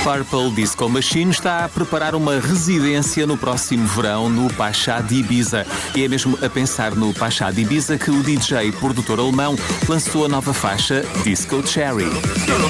Purple Disco Machine está a preparar uma residência no próximo verão no Pachá de Ibiza. E é mesmo a pensar no Pachá de Ibiza que o DJ produtor alemão lançou a nova faixa Disco Cherry.